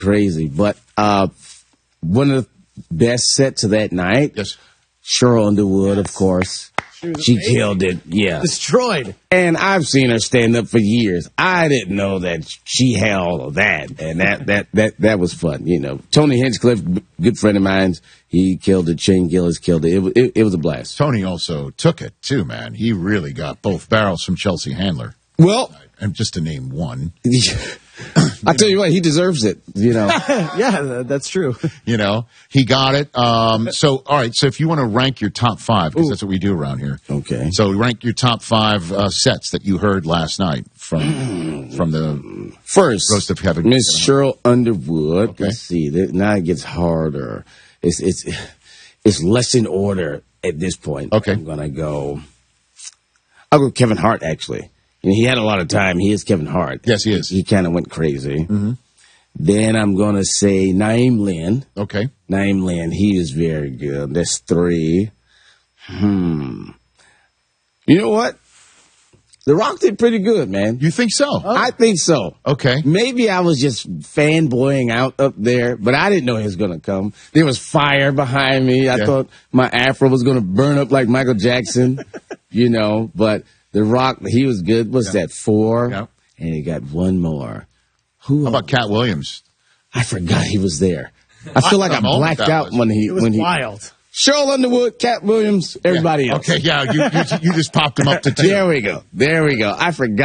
crazy. But one of the best sets of that night, Yes. Cheryl Underwood, of course. She killed it, yeah. Destroyed. And I've seen her stand up for years. I didn't know that she had all of that, and that was fun. You know, Tony Hinchcliffe, good friend of mine, he killed it. Shane Gillis killed it. It was a blast. Tony also took it, too, man. He really got both barrels from Chelsea Handler. Well, And just to name one. I tell you what, he deserves it. You know, Yeah, that's true. You know, he got it. So, all right. So, if you want to rank your top 5, because that's what we do around here. Okay. So, rank your top 5 sets that you heard last night from the first, Roast of Heaven. Miss Cheryl Underwood. Okay. Let's see. Now it gets harder. It's less in order at this point. Okay. I'm gonna go. I'll go Kevin Hart. Actually, you know, he had a lot of time. He is Kevin Hart. Yes, he is. He kind of went crazy. Mm-hmm. Then I'm gonna say Naeem Lynn. Okay. Naeem Lynn. He is very good. That's 3. You know what? The Rock did pretty good, man. You think so? I think so. Okay. Maybe I was just fanboying out up there, but I didn't know he was going to come. There was fire behind me. I thought my afro was going to burn up like Michael Jackson, you know. But The Rock, he was good. What's that, 4? Yeah. And he got one more. Who? How about Cat Williams? I forgot he was there. I feel like I blacked out when he. It was wild. Cheryl Underwood, Cat Williams, everybody else. Okay, yeah, you just popped him up to 2. There we go. I forgot.